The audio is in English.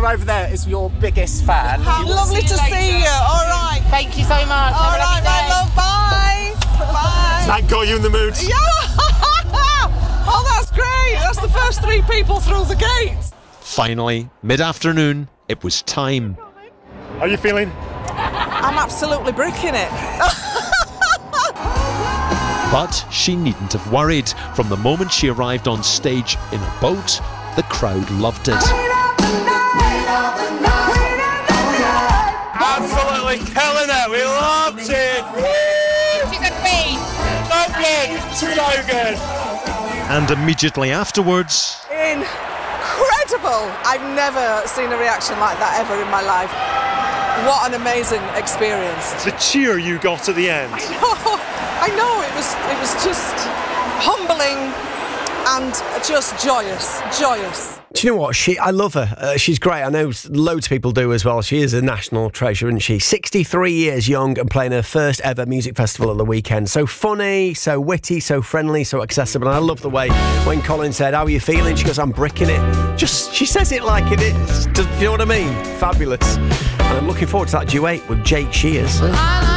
over there is your biggest fan. Lovely to see you. All right. Thank you so much. All right, my love. Bye. Bye. That got you in the mood. Yeah. Oh, that's great. That's the first 3 people through the gate. Finally, mid-afternoon, it was time. How are you feeling? I'm absolutely bricking it. But she needn't have worried. From the moment she arrived on stage in a boat, the crowd loved it. Absolutely killing it. We loved it. She's a queen. Lovely. So good. And immediately afterwards, Incredible. I've never seen a reaction like that ever in my life. What an amazing experience. The cheer you got at the end. I know, it was just humbling and just joyous. Do you know what? I love her. She's great. I know loads of people do as well. She is a national treasure, isn't she? 63 years young and playing her first ever music festival at the weekend. So funny, so witty, so friendly, so accessible. And I love the way when Colin said, "How are you feeling?" She goes, "I'm bricking it." She says it like it is. Do you know what I mean? Fabulous. And I'm looking forward to that duet with Jake Shears.